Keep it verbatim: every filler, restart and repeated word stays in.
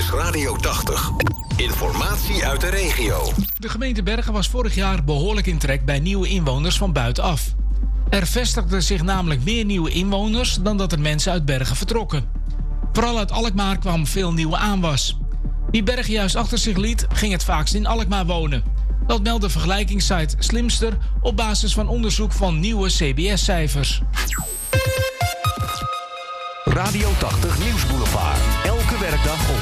is Radio tachtig. Informatie uit de regio. De gemeente Bergen was vorig jaar behoorlijk in trek bij nieuwe inwoners van buitenaf. Er vestigden zich namelijk meer nieuwe inwoners dan dat er mensen uit Bergen vertrokken. Vooral uit Alkmaar kwam veel nieuwe aanwas. Wie Bergen juist achter zich liet, ging het vaakst in Alkmaar wonen. Dat meldt de vergelijkingssite Slimster op basis van onderzoek van nieuwe C B S-cijfers. Radio tachtig Nieuwsboulevard. Elke werkdag om